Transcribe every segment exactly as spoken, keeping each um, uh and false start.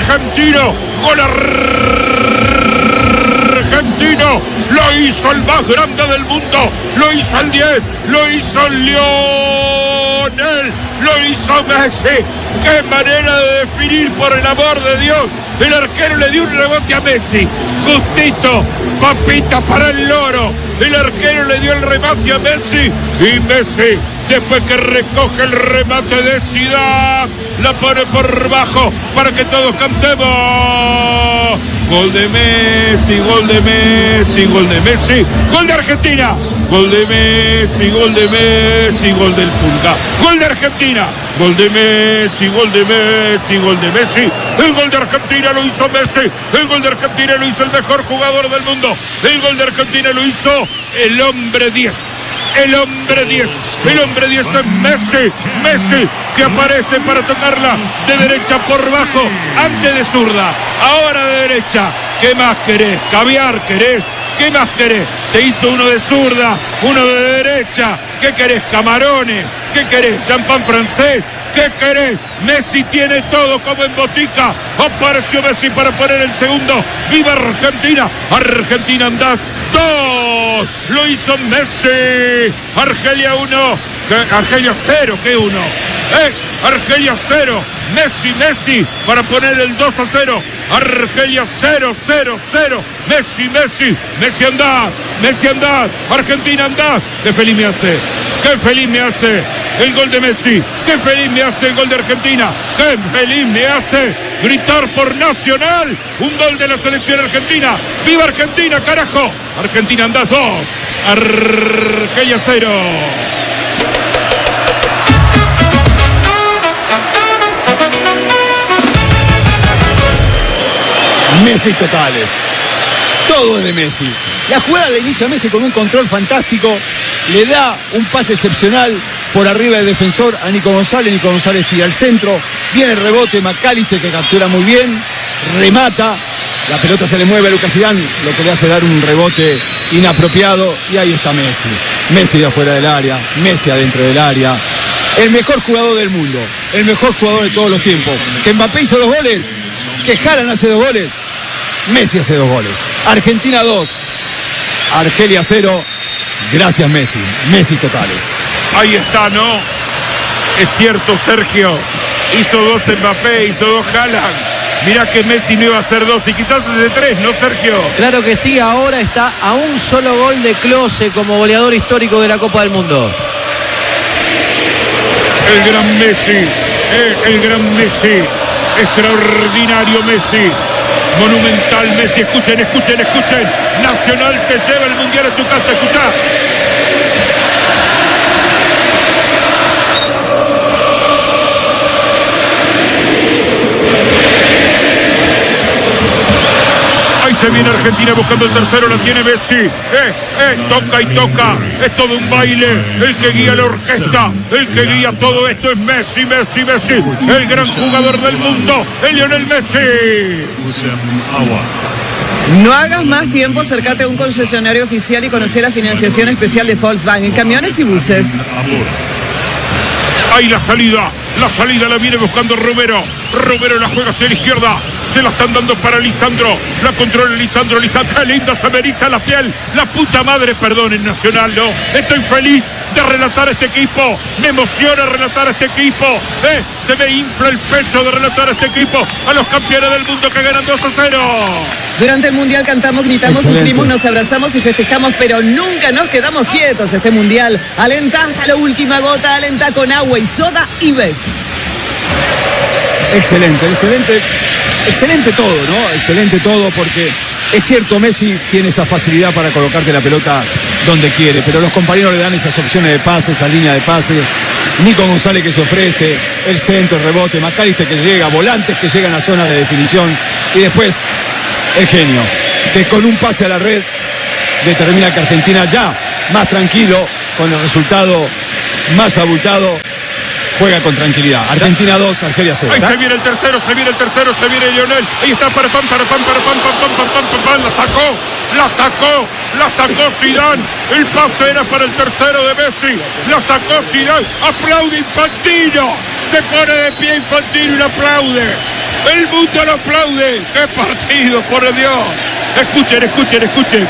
argentino, gol argentino, lo hizo el más grande del mundo, lo hizo el diez, lo hizo Lionel, lo hizo Messi. Qué manera de definir, por el amor de Dios. El arquero le dio un rebote a Messi, justito, papita para el loro. El arquero le dio el remate a Messi y Messi, después que recoge el remate de Zidane, la pone por bajo para que todos cantemos. Gol de Messi, gol de Messi, gol de Messi, gol de Argentina. Gol de Messi, gol de Messi, gol del Pulga. Gol de Argentina, gol de Messi, gol de Messi, gol de Messi. El gol de Argentina lo hizo Messi. El gol de Argentina lo hizo el mejor jugador del mundo. El gol de Argentina lo hizo el hombre diez. El hombre diez, el hombre diez es Messi, Messi que aparece para tocarla de derecha por bajo, antes de zurda, ahora de derecha. ¿Qué más querés? ¿Caviar querés? ¿Qué más querés? Te hizo uno de zurda, uno de derecha. ¿Qué querés? Camarones. ¿Qué querés? Champán francés. ¿Qué querés? Messi tiene todo como en botica. Apareció Messi para poner el segundo. ¡Viva Argentina! Argentina andás dos. Lo hizo Messi. Argelia uno. Argelia cero. ¿Qué uno? ¿Eh? Argelia cero. Messi, Messi para poner el dos a cero. Argelia cero, cero, cero. Messi, Messi. Messi andá. Messi andá. Argentina andá. Qué feliz me hace. Qué feliz me hace el gol de Messi. Qué feliz me hace el gol de Argentina. Qué feliz me hace gritar por Nacional un gol de la selección argentina. ¡Viva Argentina, carajo! Argentina andás dos. Argelia cero. Messi totales. Todo es de Messi. La jugada la inicia Messi con un control fantástico. Le da un pase excepcional por arriba del defensor a Nico González. Nico González tira al centro. Viene el rebote, McAllister que captura muy bien. Remata. La pelota se le mueve a Lucas Zidane, lo que le hace dar un rebote inapropiado. Y ahí está Messi. Messi de afuera del área. Messi adentro del área. El mejor jugador del mundo. El mejor jugador de todos los tiempos. Que Mbappé hizo dos goles. Que Haaland hace dos goles. Messi hace dos goles. Argentina dos. Argelia cero. Gracias Messi. Messi totales. Ahí está, ¿no? Es cierto, Sergio. Hizo dos Mbappé, hizo dos Haaland. Mirá que Messi no iba a hacer dos y quizás hace tres, ¿no, Sergio? Claro que sí, ahora está a un solo gol de Klose como goleador histórico de la Copa del Mundo. El gran Messi, eh, el gran Messi, extraordinario Messi. Monumental Messi, escuchen, escuchen, escuchen. Nacional te lleva el Mundial a tu casa, escuchá. Ahí se viene Argentina buscando el tercero, lo tiene Messi. Eh, eh, toca y toca. Es todo un baile. El que guía la orquesta, el que guía todo esto es Messi, Messi, Messi. El gran jugador del mundo, el Lionel Messi. No hagas más tiempo, acércate a un concesionario oficial y conocer la financiación especial de Volkswagen, camiones y buses. Ahí la salida, la salida la viene buscando Romero. Romero la juega hacia la izquierda. Se la están dando para Lisandro. La controla Lisandro. Lisandro, qué linda, se me eriza la piel. La puta madre, perdón, en Nacional, ¿no? Estoy feliz de relatar a este equipo. Me emociona relatar a este equipo. ¿Eh? Se me infla el pecho de relatar a este equipo. A los campeones del mundo que ganan dos a cero. Durante el Mundial cantamos, gritamos, Excelente. sufrimos, nos abrazamos y festejamos, pero nunca nos quedamos quietos. Este Mundial alenta hasta la última gota, alenta con agua y soda y ves. Excelente, excelente. Excelente todo, ¿no? Excelente todo porque es cierto, Messi tiene esa facilidad para colocarte la pelota donde quiere, pero los compañeros le dan esas opciones de pase, esa línea de pase. Nico González que se ofrece, el centro, el rebote, McAllister que llega, volantes que llegan a zona de definición y después el genio, que con un pase a la red determina que Argentina ya más tranquilo, con el resultado más abultado, juega con tranquilidad. Argentina dos, Argelia cero. Ahí se viene el tercero, se viene el tercero, se viene Lionel. Ahí está para pam, para pam, para pam, pam, pam, pam, pam, pam, pam. La sacó, la sacó, la sacó Zidane. El pase era para el tercero de Messi. La sacó Zidane. Aplaude Infantino. Se pone de pie Infantino y le aplaude. El mundo lo aplaude. ¡Qué partido, por Dios! Escuchen, escuchen, escuchen.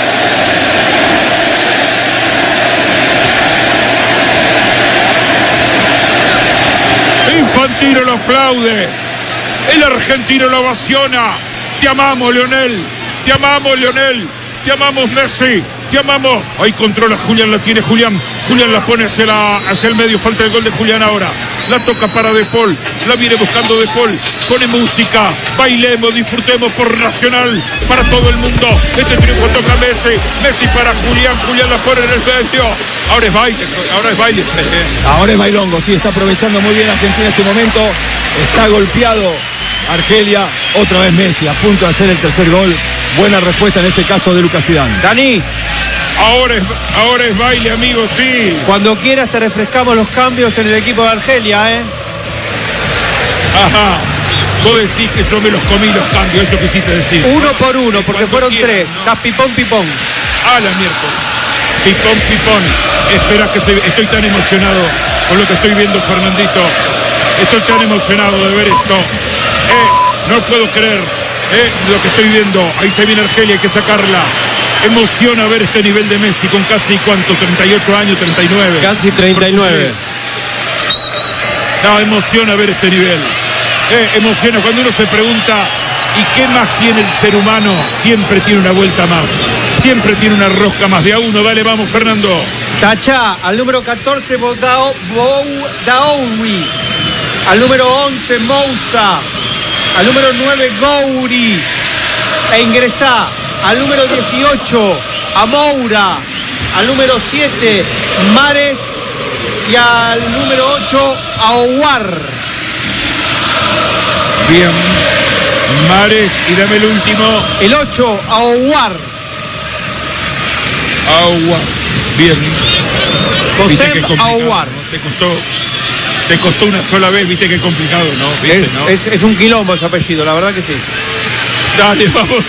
Infantino lo aplaude. El argentino lo ovaciona. Te amamos, Lionel. Te amamos, Lionel. Te amamos, Messi. Te amamos. Ahí controla Julián, la tiene Julián. Julián la pone hacia, la, hacia el medio. Falta el gol de Julián ahora. La toca para De Paul. La viene buscando De Paul. Pone música. Bailemos, disfrutemos por Nacional. Para todo el mundo. Este triunfo toca a Messi. Messi para Julián. Julián la pone en el medio. Ahora es baile. Ahora es baile. Ahora es bailongo. Sí, está aprovechando muy bien Argentina este momento. Está golpeado Argelia. Otra vez Messi. A punto de hacer el tercer gol. Buena respuesta en este caso de Lucas Zidane. Dani. Ahora es, ahora es baile, amigo, sí. Cuando quieras te refrescamos los cambios en el equipo de Argelia, ¿eh? Ajá. Vos decís que yo me los comí los cambios, eso quisiste decir. Uno por uno, porque fueron quieras, tres. ¿No? Estás pipón, pipón. A la miércoles. Pipón, pipón. Espera que se... Estoy tan emocionado con lo que estoy viendo, Fernandito. Estoy tan emocionado de ver esto. Eh, no puedo creer eh, lo que estoy viendo. Ahí se viene Argelia, hay que sacarla. Emociona ver este nivel de Messi con casi, ¿cuánto? treinta y ocho años, treinta y nueve. Casi treinta y nueve. No, emociona ver este nivel. Eh, emociona cuando uno se pregunta, ¿y qué más tiene el ser humano? Siempre tiene una vuelta más. Siempre tiene una rosca más. De a uno, dale, vamos, Fernando. Tachá, al número catorce, Boudaoui. Al número once, Moussa. Al número nueve, Gouri. E ingresá. Al número dieciocho, a Moura. Al número siete, Mares. Y al número ocho, a Ouar. Bien. Mares, y dame el último. El ocho, a Ouar. Ouar. Bien. José Ouar. ¿No? Te costó. Te costó una sola vez, viste qué complicado, ¿no? ¿Viste, es, no? Es, es un quilombo ese apellido, la verdad que sí. Dale, vamos.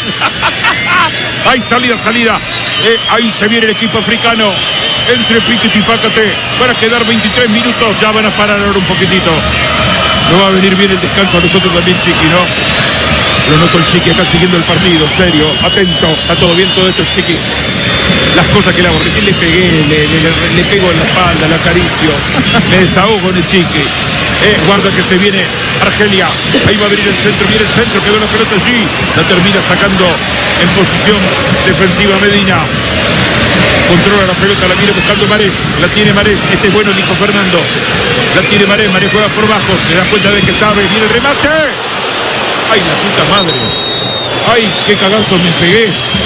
Hay salida, salida. Eh, ahí se viene el equipo africano. Entre Piquet y Pácate. Van a quedar veintitrés minutos. Ya van a parar ahora un poquitito. No va a venir bien el descanso a nosotros también, Chiqui, ¿no? Lo noto el Chiqui acá siguiendo el partido. Serio, atento. Está todo bien todo esto, Chiqui. Las cosas que le hago. Recién le pegué, le, le, le pego en la espalda, le acaricio. Me desahogo en el Chiqui. Eh, guarda que se viene Argelia. Ahí va a venir el centro. Viene el centro. Quedó la pelota allí. La termina sacando en posición defensiva Medina. Controla la pelota. La viene buscando Marés. La tiene Marés. Este es bueno el hijo Fernando. La tiene Marés. Marés juega por bajo. Se da cuenta de que sabe. Viene el remate. Ay, la puta madre. Ay, qué cagazo me pegué.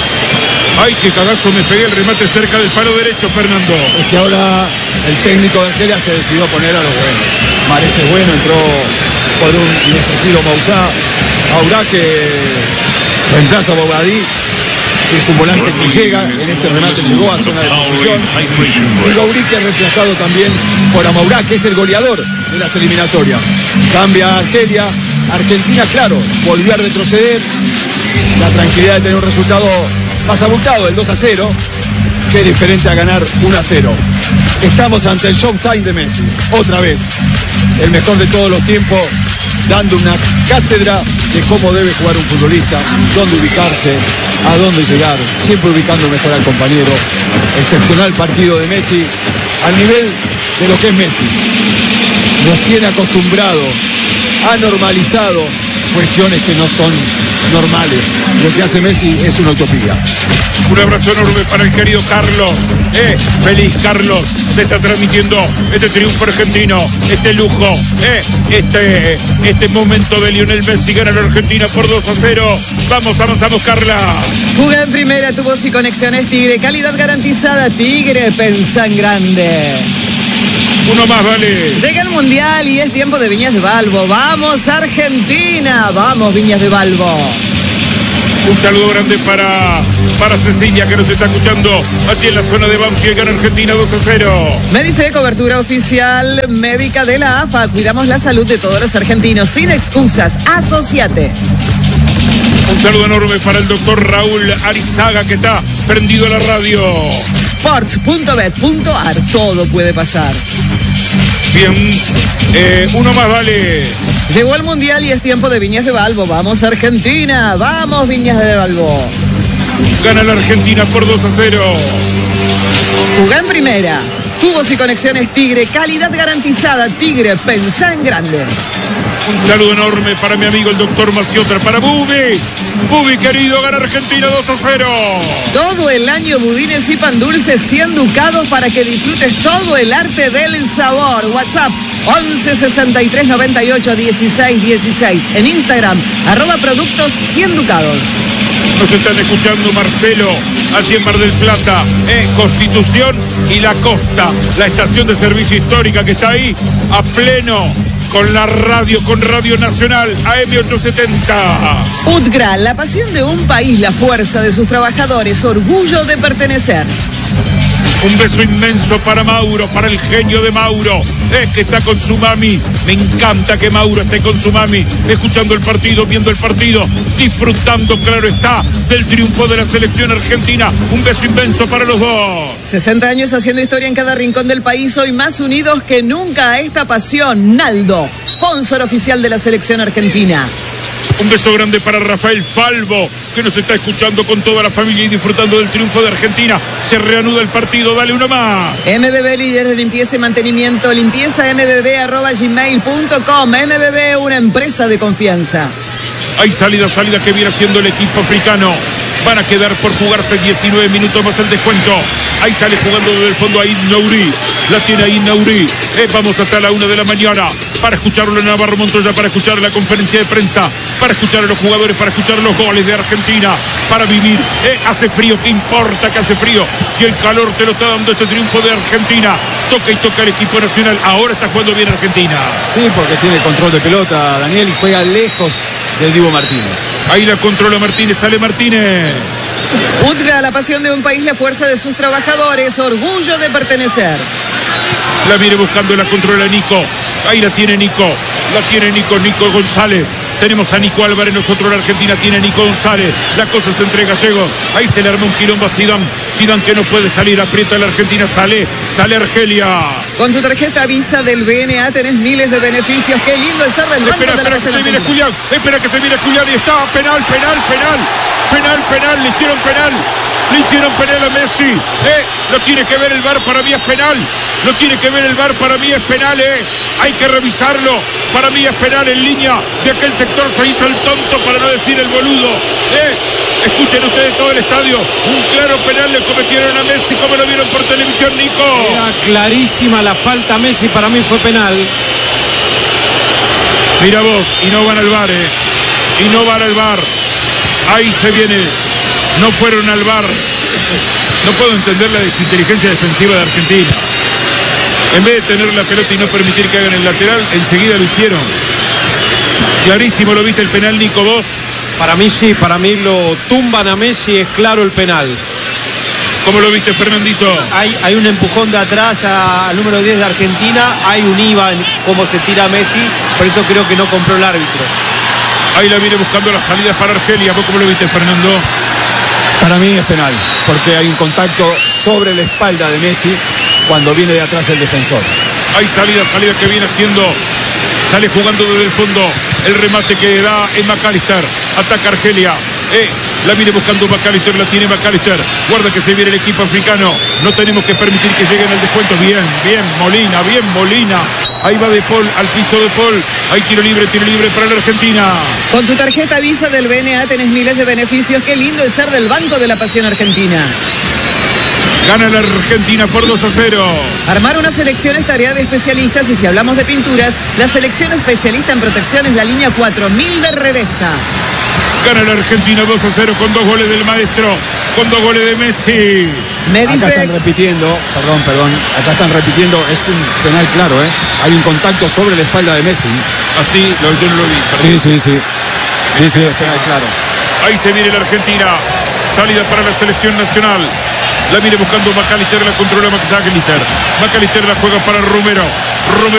Ay, qué cagazo me pegué. El remate cerca del palo derecho, Fernando. Es que ahora el técnico de Argelia se decidió a poner a los buenos. Marés es bueno, entró por un inexpresivo Moussa. Aurá que reemplaza a Bogadí, que es un volante que llega, en este remate llegó a zona de posición. Y Gouri que ha reemplazado también por Amourá, que es el goleador de las eliminatorias. Cambia Argelia. Argentina, claro, volvió a retroceder. La tranquilidad de tener un resultado más abultado, el dos a cero, que es diferente a ganar uno a cero. Estamos ante el showtime de Messi, otra vez, el mejor de todos los tiempos, dando una cátedra de cómo debe jugar un futbolista, dónde ubicarse, a dónde llegar, siempre ubicando mejor al compañero. Excepcional partido de Messi, al nivel de lo que es Messi. Nos tiene acostumbrado, ha normalizado cuestiones que no son normales. Lo que hace Messi es una utopía. Un abrazo enorme para el querido Carlos. Eh, feliz Carlos se está transmitiendo este triunfo argentino, este lujo, eh, este, este momento de Lionel Messi. Gana la Argentina por dos a cero. Vamos, avanzamos, Carla. Juega en primera, tu voz y conexiones Tigre. Calidad garantizada, Tigre, pensa en grande. Uno más, vale. Llega el Mundial y es tiempo de Viñas de Balbo. ¡Vamos, Argentina! ¡Vamos, Viñas de Balbo! Un saludo grande para, para Cecilia, que nos está escuchando allí en la zona de Banfield. Gana Argentina dos a cero. Medife, cobertura oficial médica de la A F A. Cuidamos la salud de todos los argentinos. Sin excusas. Asociate. Un saludo enorme para el doctor Raúl Arizaga, que está prendido a la radio. sports punto bet punto ar. Todo puede pasar. Bien. Eh, uno más, vale. Llegó el Mundial y es tiempo de Viñas de Valvo. Vamos Argentina, vamos Viñas de Valvo. Gana la Argentina por dos a cero. Jugá en primera. Tubos y conexiones Tigre, calidad garantizada. Tigre, pensá en grande. Un saludo enorme para mi amigo el doctor Maciotra, para Bubi. Bubi querido, gana Argentina dos a cero. Todo el año budines y pan dulces cien ducados para que disfrutes todo el arte del sabor. WhatsApp once sesenta y tres noventa y ocho dieciséis dieciséis. En Instagram, arroba productos cien ducados. Nos están escuchando Marcelo, allí en Mar del Plata, eh, Constitución y La Costa, la estación de servicio histórica que está ahí a pleno con la radio, con Radio Nacional A M ochocientos setenta. UTGRA, la pasión de un país, la fuerza de sus trabajadores, orgullo de pertenecer. Un beso inmenso para Mauro, para el genio de Mauro, es que está con su mami. Me encanta que Mauro esté con su mami, escuchando el partido, viendo el partido, disfrutando, claro está, del triunfo de la selección argentina. Un beso inmenso para los dos. sesenta años haciendo historia en cada rincón del país, hoy más unidos que nunca a esta pasión. Naldo, sponsor oficial de la selección argentina. Un beso grande para Rafael Falvo, que nos está escuchando con toda la familia y disfrutando del triunfo de Argentina. Se reanuda el partido, dale uno más. M B B, líder de limpieza y mantenimiento, limpieza m b b arroba gmail punto com. M B B, una empresa de confianza. Hay salida, salida que viene haciendo el equipo africano. Van a quedar por jugarse diecinueve minutos más el descuento. Ahí sale jugando desde el fondo ahí Nauri. La tiene ahí Nauri. Eh, vamos hasta la una de la mañana para escucharlo en Navarro Montoya, para escuchar la conferencia de prensa, para escuchar a los jugadores, para escuchar los goles de Argentina, para vivir. Eh, hace frío, ¿qué importa que hace frío? Si el calor te lo está dando este triunfo de Argentina. Toca y toca el equipo nacional. Ahora está jugando bien Argentina. Sí, porque tiene control de pelota, Daniel, y juega lejos del Dibu Martínez. Ahí la controla Martínez, sale Martínez. UTGRA, la pasión de un país, la fuerza de sus trabajadores, orgullo de pertenecer. La viene buscando, la controla Nico. Ahí la tiene Nico. La tiene Nico, Nico González. Tenemos a Nico Álvarez, nosotros la Argentina tiene a Nico González. La cosa se entrega a Gallego. Ahí se le arma un quilombo a Zidane. Zidane que no puede salir, aprieta a la Argentina, sale, sale Argelia. Con tu tarjeta Visa del B N A tenés miles de beneficios. Qué lindo es ser del banco Espera, de la espera que se viene Julián. Espera que se viene Julián y está penal, penal, penal. Penal, penal, le hicieron penal. Le hicieron penal a Messi. Eh, lo tiene que ver el V A R, para mí es penal. Lo tiene que ver el V A R, para mí es penal, eh. Hay que revisarlo. Para mí es penal en línea. De aquel sector se hizo el tonto, para no decir el boludo. Eh, escuchen ustedes todo el estadio. Un claro penal le cometieron a Messi, como lo vieron por televisión, Nico. Era clarísima la falta a Messi, para mí fue penal. Mira vos, y no van al V A R, eh. Y no van al V A R. Ahí se viene. No fueron al V A R. No puedo entender la desinteligencia defensiva de Argentina. En vez de tener la pelota y no permitir que hagan el lateral, enseguida lo hicieron. Clarísimo, ¿lo viste el penal, Nico, vos? Para mí sí, para mí lo tumban a Messi, es claro el penal. ¿Cómo lo viste, Fernandito? Hay, hay un empujón de atrás a- al número diez de Argentina, hay un I V A en cómo se tira Messi, por eso creo que no compró el árbitro. Ahí la viene buscando las salidas para Argelia. ¿Vos cómo lo viste, Fernando? Para mí es penal, porque hay un contacto sobre la espalda de Messi cuando viene de atrás el defensor. Hay salida, salida que viene haciendo. Sale jugando desde el fondo. El remate que da en McAllister. Ataca Argelia. Eh, la viene buscando McAllister, la tiene McAllister. Guarda que se viene el equipo africano. No tenemos que permitir que lleguen al descuento. Bien, bien, Molina, bien, Molina. Ahí va De Paul, al piso de Paul. Hay tiro libre, tiro libre para la Argentina. Con tu tarjeta Visa del B N A tenés miles de beneficios. Qué lindo es ser del Banco de la Pasión Argentina. Gana la Argentina por dos a cero. Armar una selección es tarea de especialistas y si hablamos de pinturas, la selección especialista en protección es la línea cuatro mil de Revesta. Gana la Argentina dos a cero con dos goles del maestro, con dos goles de Messi. Acá están Medifec, repitiendo, perdón, perdón, acá están repitiendo, es un penal claro, ¿eh? Hay un contacto sobre la espalda de Messi. Así, lo, yo no lo vi. perdón. Sí, sí, sí. Sí, sí, es penal claro. Ahí se viene la Argentina. Salida para la selección nacional. La viene buscando McAllister, la controla McAllister. McAllister la juega para Romero. Romero